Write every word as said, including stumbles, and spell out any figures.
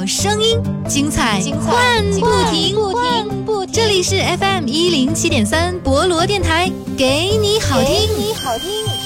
声音，精彩换不停。这里是 F M 一零七点三博罗电台，给你好听。